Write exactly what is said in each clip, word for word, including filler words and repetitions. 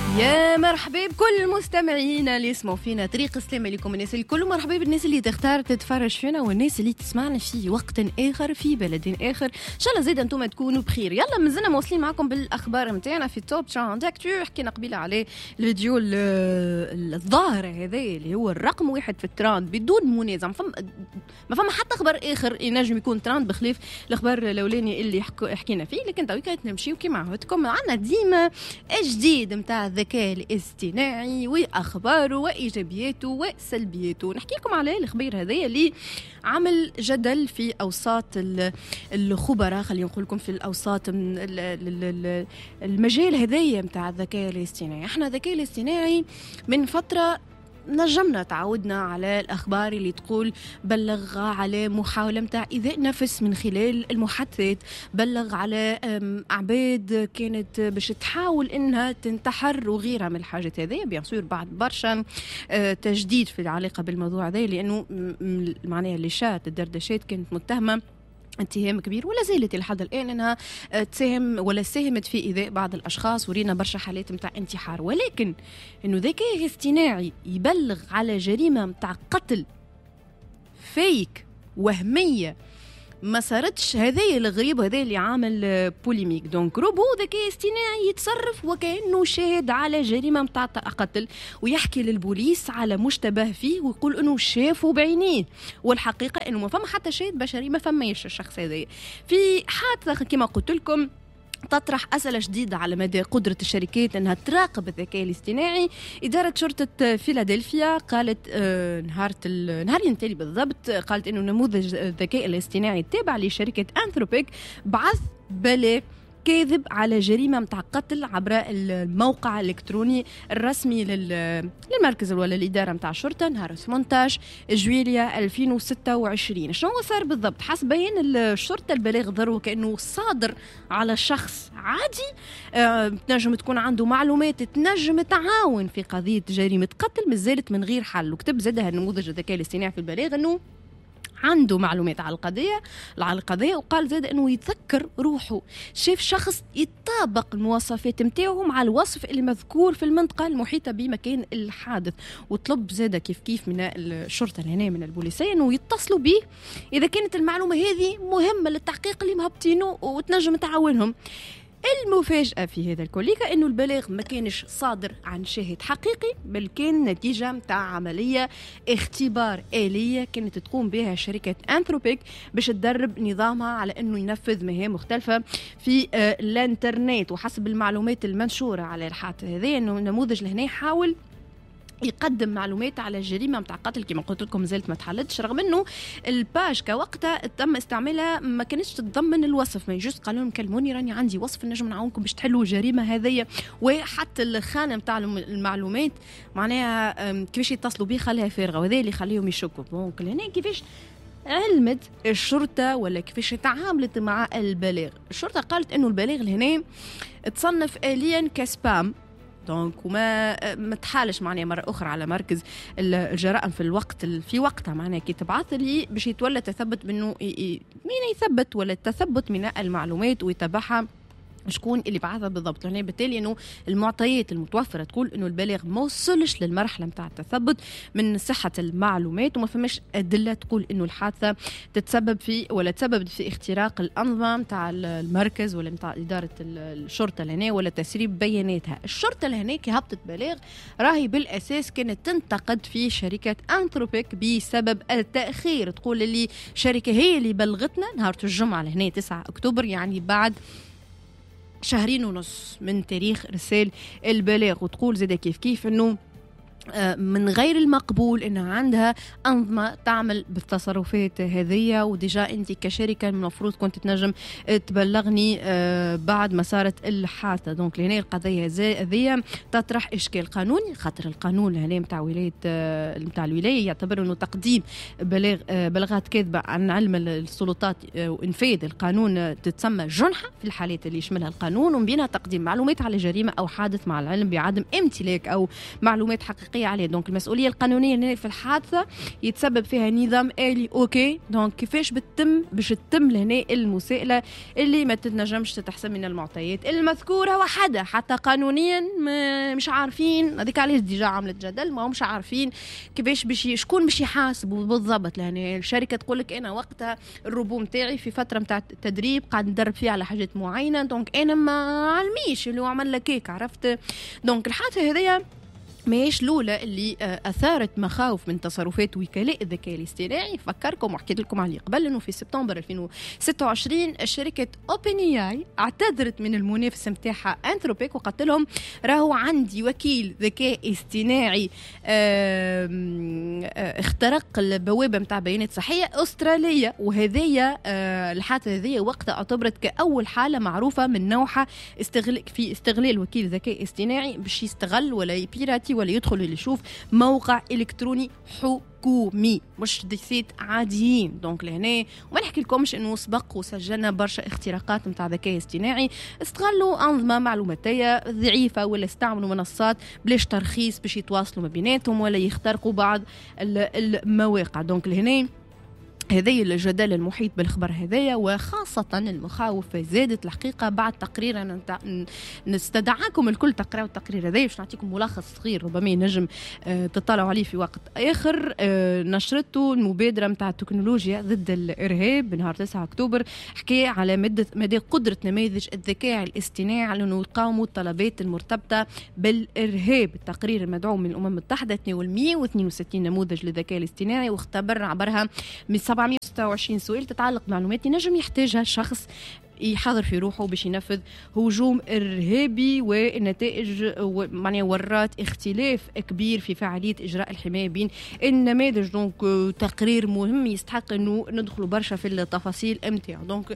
يا مرحبا بكل المستمعين اللي يسمعوا فينا. طريق السلام عليكم الناس الكل، مرحبا بالناس اللي تختار تتفرج فينا والناس اللي تسمعنا في وقت آخر في بلد آخر. إن شاء الله زيد أنتم تكونوا بخير. يلا مازلنا موصلين معكم بالأخبار متاعنا في توب ترند اكتو. حكينا قبيله عليه الفيديو الظاهر هذا اللي هو الرقم واحد في الترند بدون منازع. ما فما ما فما حتى خبر آخر ينجم يكون ترند بخلاف الأخبار الأولاني اللي حكينا فيه. لكن تويكا نمشيو كيما عودتكم عنا ديما جديد متاع الذكاء الاصطناعي واخباره وايجابياته وسلبياته. نحكي لكم على الخبير هذا اللي عمل جدل في اوساط الخبراء، خلينا نقول لكم في الاوساط المجال هذايا متاع الذكاء الاصطناعي. احنا الذكاء الاصطناعي من فتره نجمنا تعودنا على الأخبار اللي تقول بلغ على محاولة متاع إيذاء نفس من خلال المحادثات، بلغ على أعباد كانت باش تحاول إنها تنتحر وغيرها من الحاجات هذه. بيصير بعد برشا تجديد في العلاقة بالموضوع هذا، لأنه معناها اللي شات الدردشات كانت متهمة اتهام كبير ولا زالت لحد الآن أنها تساهم ولا ساهمت في إيذاء بعض الأشخاص، ورينا برشا حالات متاع انتحار. ولكن أنه ذكاء اصطناعي يبلغ على جريمة متاع قتل فيك وهمية ما صارتش، هذا الغريب هذا اللي عامل بوليميك. دونك روبو ذكاء اصطناعي يتصرف وكأنه شاهد على جريمة متاع قتل ويحكي للبوليس على مشتبه فيه ويقول انه شافه بعينيه، والحقيقة انه ما فما حتى شاهد بشري، ما فماش الشخص هذا. في حادثة كما قلت لكم تطرح أسئلة جديدة على مدى قدرة الشركات أنها تراقب الذكاء الاصطناعي. إدارة شرطة فيلادلفيا قالت آه نهار نهارين تالي بالضبط، قالت أنه نموذج الذكاء الاصطناعي التابع لشركة أنثروبيك بعث بلاغ كاذب على جريمة متاع قتل عبر الموقع الإلكتروني الرسمي للمركز ولا الإدارة متاع الشرطة نهار ثمانية عشر جويليا ألفين وستة وعشرين. شنو صار بالضبط؟ حسب بيان الشرطة البلاغ ضروري كأنه صادر على شخص عادي آه، تنجم تكون عنده معلومات تنجم تعاون في قضية جريمة قتل مازالت من غير حل. وكتب زادها النموذج الذكاء الاصطناعي في البلاغ أنه عنده معلومات على القضية على القضية وقال زاد أنه يتذكر روحه شاف شخص يطابق المواصفات متاعه مع الوصف اللي مذكور في المنطقة المحيطة بمكان الحادث. وطلب زاد كيف كيف من الشرطة هنا من البوليسية أنه يتصلوا به إذا كانت المعلومة هذه مهمة للتحقيق اللي مهبطينه وتنجم تعاونهم. المفاجأة في هذا الكوليكا أنه البلاغ ما كانش صادر عن شاهد حقيقي، بل كان نتيجة متاع عملية اختبار آلية كانت تقوم بها شركة أنثروبيك باش تدرب نظامها على أنه ينفذ مهام مختلفة في آه الانترنت. وحسب المعلومات المنشورة على الحادث هذا أنه النموذج لهنا حاول يقدم معلومات على الجريمه متاع قتل كما قلت لكم زالت ما تحلتش، رغم انه الباج كوقتها تم استعمالها ما كانتش تتضمن الوصف، ما يجوز قالوا لهم كلموني راني عندي وصف نجم نعاونكم باش تحلوا الجريمه هذيا. وحتى الخانه متاع المعلومات معناها كيفاش يتصلوا به خليها فارغه، وهذا اللي يخليهم يشكوا. دونك هنا كيفاش علمت الشرطة ولا كيفاش تعاملت مع البلاغ؟ الشرطة قالت انه البلاغ هنا تصنف آليا كسبام، دونك وما ما تحالش معناها مرة أخرى على مركز الجرائم في الوقت في وقتها معناها كي تبعث لي باش يتولى تثبت منه مين يثبت ولا التثبت من المعلومات ويتبعها شكون اللي بعثها بالضبط. يعني بالتالي انه المعطيات المتوفره تقول انه البلاغ ما وصلش للمرحله نتاع التثبت من صحه المعلومات، وما فماش ادله تقول انه الحادثه تتسبب في ولا تسببت في اختراق الانظمه نتاع المركز ولا نتاع اداره الشرطه لهنا ولا تسريب بياناتها. الشرطه لهنا كي هبطت بلاغ راهي بالاساس كانت تنتقد في شركه انثروبيك بسبب التاخير. تقول اللي شركه هي اللي بلغتنا نهار الجمعه لهنا تسعة أكتوبر، يعني بعد شهرين ونص من تاريخ رسال البلاغ. وتقول زي كيف كيف انه من غير المقبول انها عندها انظمه تعمل بالتصرفات هذه، وديجا انت كشركه المفروض كنت تنجم تبلغني بعد ما صارت الحادثه. دونك لهنا القضيه هذه تطرح اشكال قانوني، خاطر القانون هنا نتاع ولايه نتاع الولايه يعتبر انه تقديم بلاغ بلاغات كاذبه عن علم السلطات وانفاذ القانون تتسمى جنحه في الحالات اللي يشملها القانون، ومن بينها تقديم معلومات على جريمه او حادث مع العلم بعدم امتلاك او معلومات حقيقيه الحقيقية عليه. دونك المسؤولية القانونية هنا في الحادثة يتسبب فيها نظام آلي أوكي. دونك كيفاش بتتم باش تتم لهنا المساءلة اللي ما تتنجمش تتحسن من المعطيات المذكورة وحدها، حتى قانونيا مش عارفين. هذيك علاش ديجا عملت جدل، ما همش عارفين كيفاش باش شكون باش يحاسبوا بالضبط. لهنا الشركة تقول لك أنا وقتها الروبو متاعي في فترة متاع التدريب قاعد ندرب فيها على حاجات معينة، دونك أنا ما علميش اللي هو عمل لك هيك، عرفت. دونك الحادثة هذيا ماهيش الأولى اللي أثارت مخاوف من تصرفات وكلاء الذكاء الاصطناعي. فكركم وحكيت لكم عليه قبل أنه في سبتمبر ألفين وستة وعشرين شركة أوبن إي آي اعتذرت من المنافس متاعها أنثروبيك وقالت لهم راهو عندي وكيل ذكاء اصطناعي اخترق البوابة متاع بيانات صحية أسترالية. وهذه الحادثة هذه وقتها اعتبرت كأول حالة معروفة من نوعها استغل في استغلال وكيل ذكاء اصطناعي باش يستغل ولا يبيراتي ولا يدخل اللي يشوف موقع إلكتروني حكومي مش ديسيت عاديين. دونك لهنا وما نحكي لكمش انه سبق وسجلنا برشا اختراقات متاع ذكاء اصطناعي استغلوا أنظمة معلوماتية ضعيفة ولا استعملوا منصات بلاش ترخيص باش يتواصلوا ما بيناتهم ولا يخترقوا بعض المواقع. دونك لهنا هذه الجدل المحيط بالخبر هذايا، وخاصة المخاوف زادت الحقيقة بعد تقرير. أنا نستدعاكم الكل تقرأوا التقرير هذايا باش نعطيكم ملخص صغير ربما ينجم اه تطلعوا عليه في وقت آخر. اه نشرته المبادرة متاع التكنولوجيا ضد الإرهاب بنهار تسعة أكتوبر، حكي على مدى مدى قدرة نماذج الذكاء الاصطناعي على أنه يقاوموا الطلبات المرتبطة بالإرهاب. التقرير المدعوم من الأمم المتحدة تناول مئة واثنين وستين نموذج للذكاء الاصطناعي واختبر عبرها من سبعمئة وستة وعشرين سؤال تتعلق بمعلومات نجم يحتاجها شخص يحضر في روحه باش ينفذ هجوم إرهابي. والنتائج معناها ورات اختلاف كبير في فعالية إجراء الحماية بين النماذج. دونك تقرير مهم يستحق أنه ندخلوا برشا في التفاصيل امتاع. دونك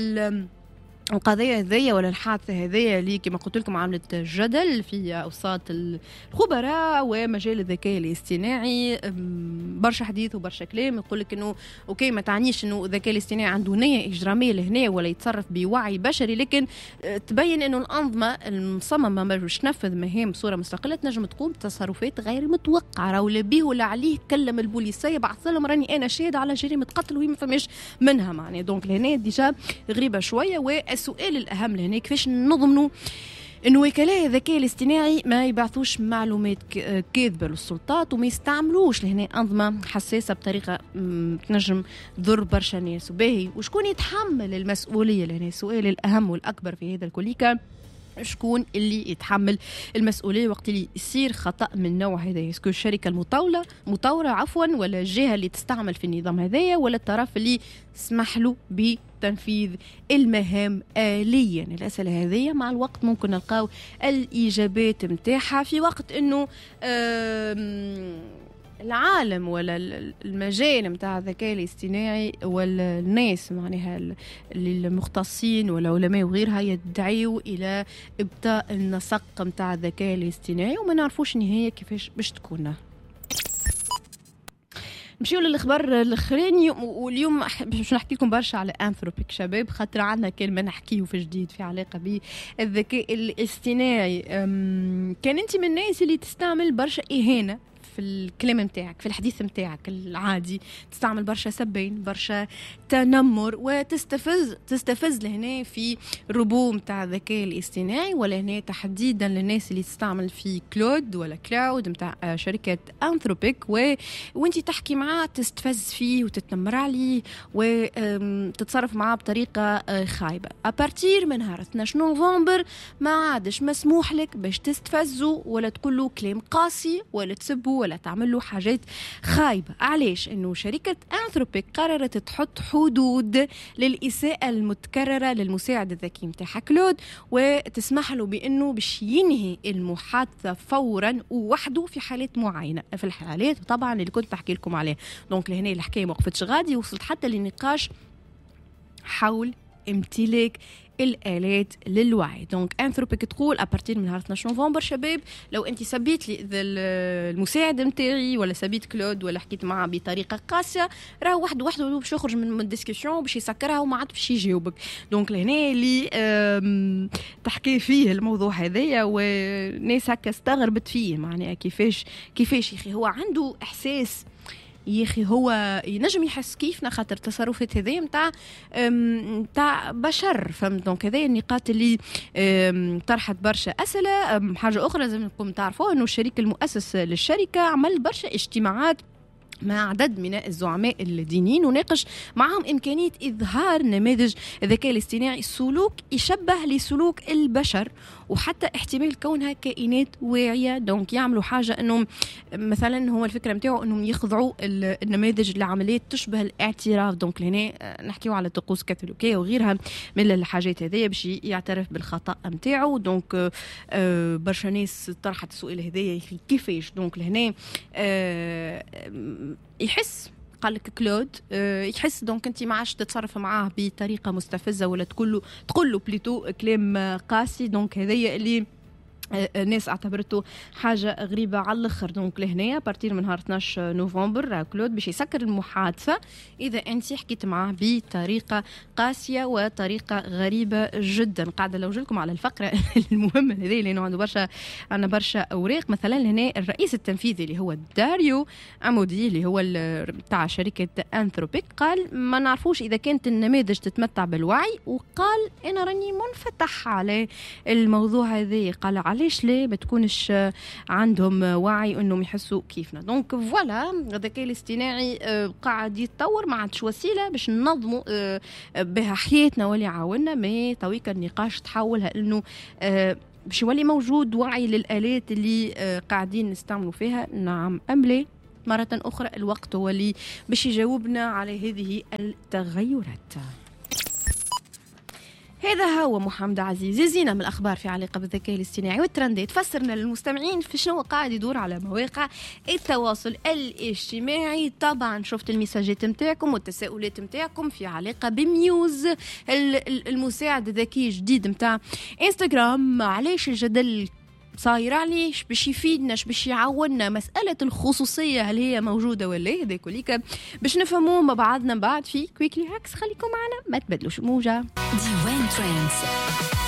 القضية هذية ولا الحادثة هذية اللي كما قلت لكم عملت جدل في أوساط الخبراء ومجال الذكاء الاصطناعي، برشا حديث وبرشا كلام يقول لك إنه أوكي ما تعنيش إنه الذكاء الاصطناعي عنده نية إجرامية لهنا ولا يتصرف بوعي بشري، لكن تبين إنه الأنظمة المصممة باش تنفذ مهام بصورة مستقلة تنجم تقوم بتصرفات غير متوقعة. ولا بيه ولا عليه كلم البوليسية بعث لهم راني أنا شاهد على جريمة قتل وهي ما فماش منها معناه. دونك لهنا ديجا غريبة شوية. و السؤال الأهم لهنا كيفاش نضمنوا إنه وكلاء الذكاء الاصطناعي ما يبعثوش معلومات كاذبة للسلطات وما يستعملوش لهنا أنظمة حساسة بطريقة تنجم تضر برشا ناس. وباهي وشكون يتحمل المسؤولية لهنا؟ السؤال الأهم والأكبر في هذا الكوليكا شكون اللي يتحمل المسؤولية وقت اللي يصير خطأ من نوع هذا؟ اسكو الشركة المطاولة مطورة عفوا ولا الجهة اللي تستعمل في النظام هذايا ولا الطرف اللي سمح له بتنفيذ المهام آليا؟ الأسئلة هذه مع الوقت ممكن نلقاو الإجابات متاعها في وقت إنه العالم ولا المجال متاع الذكاء الاصطناعي ولا الناس معناها المختصين والعلماء وغيرها يدعيوا إلى إبطاء النسق متاع الذكاء الاصطناعي وما نعرفوش نهاية كيفاش باش تكون. نمشيو للأخبار الأخرين واليوم باش نحكي لكم برشا على أنثروبيك شباب، خاطر عندنا كلمة نحكيه في جديد في علاقة بالذكاء الاصطناعي. كان أنت من الناس اللي تستعمل برشا إهانة في الكلام متاعك في الحديث متاعك العادي، تستعمل برشا سبين برشا تنمر وتستفز تستفز لهنا في روبو متاع الذكاء الاصطناعي، ولا هنا تحديدا للناس اللي تستعمل في كلود ولا كلاود متاع شركة أنثروبيك و... وانتي تحكي معاه تستفز فيه وتتنمر عليه وتتصرف معاه بطريقة خايبة. أبارتير من نهار اثني عشر نوفمبر ما عادش مسموح لك باش تستفزه ولا تقول له كلام قاسي ولا تسبه ولا تعمل له حاجات خايبة. علاش؟ انه شركة أنثروبيك قررت تحط حدود للإساءة المتكررة للمساعد الذكي متاعها كلود وتسمح له بانه باش ينهي المحادثة فورا ووحده في حالات معينة، في الحالات طبعا اللي كنت بحكي لكم عليها. دونك لهنا الحكاية ما وقفتش غادي، وصلت حتى لنقاش حول امتلاك الآلات للوعي. دونك أنثروبيك تقول أبارتير من نهار اثنا عشر نوفمبر شباب لو أنت سبيت لي المساعد متاعي ولا سبيت كلود ولا حكيت معه بطريقة قاسية راه واحد واحد باش يخرج من الديسكسيون باش يسكرها وما عاد باش يجاوبك. دونك لهنا اللي تحكي فيه الموضوع هذايا وناس هكا استغربت فيه معناها كيفاش كيفاش يا أخي هو عنده إحساس يا اخي هو ينجم يحس كيفنا خاطر تصرفات هذه نتاع نتاع بشر فهمت. دونك هذه النقاط اللي طرحت برشا اسئله. حاجه اخرى لازمكم تعرفوا انه الشريك المؤسس للشركه عمل برشا اجتماعات مع عدد من الزعماء الدينيين وناقش معهم إمكانية إظهار نماذج الذكاء الاصطناعي سلوك يشبه لسلوك البشر وحتى احتمال كونها كائنات واعية. دونك يعملوا حاجة أنهم مثلا هو الفكرة متاعه أنهم يخضعوا النماذج لعمليات تشبه الاعتراف. دونك لهنا نحكيو على طقوس كاثوليكية وغيرها من الحاجات هذه باش يعترف بالخطأ متاعه. دونك برشا ناس طرحت السؤال هذايا كيفاش. دونك لهنا يحس قال لك كلود يحس دونك انت ما عادش تتصرف معاه بطريقه مستفزه ولا تقول له تقول له بليتو كلام قاسي. دونك هذايا اللي الناس اعتبرته حاجه غريبه على الاخر. دونك لهنا بارتير من نهار اثنا عشر نوفمبر كلود باش يسكر المحادثه اذا انت حكيت معاه بطريقه قاسيه وطريقه غريبه جدا. قاعده لو لكم على الفقره المهمه هذه لانه عنده برشا عندنا برشا اوراق. مثلا هنا الرئيس التنفيذي اللي هو داريو عمودي اللي هو بتاع شركه انثروبيك قال ما نعرفوش اذا كانت النماذج تتمتع بالوعي وقال انا راني منفتح على الموضوع هذا. قال ليش ليه بتكونش عندهم وعي انهم يحسوا كيفنا. دونك فوالا الذكاء الاصطناعي قاعد يتطور ما عادش وسيله باش ننظموا بها حياتنا ولا يعاوننا ما تويك النقاش تحولها انه باش يولي موجود وعي للآلات اللي قاعدين نستعملوا فيها نعم ام لا. مرة أخرى الوقت هو اللي باش يجاوبنا على هذه التغيرات. هذا هو محمد عزيز يزينا من الأخبار في علاقة بالذكاء الاصطناعي والترندات. فسرنا للمستمعين في شنو قاعد يدور على مواقع التواصل الاجتماعي. طبعا شفت المساجات متاعكم والتساؤلات متاعكم في علاقة بميوز المساعد الذكي جديد متاع انستغرام. علاش الجدل صاير عليه باش يفيدنا باش يعاوننا مسألة الخصوصية هل هي موجودة ولا هذا كليك باش نفهموه مع بعضنا بعد في كويكلي هاكس. خليكم معنا ما تبدلوش موجة. ديوان تريندز.